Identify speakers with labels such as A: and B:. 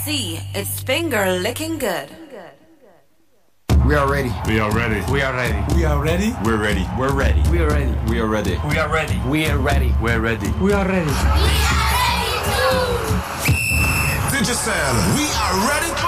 A: C, it's finger licking good.
B: We are ready.
C: We are ready.
D: We are ready.
E: We are ready.
C: We're ready.
D: We're ready.
E: We are ready.
C: We are ready.
D: We are ready.
E: We are ready.
C: We're ready.
E: We are ready.
F: Digisound. We are ready.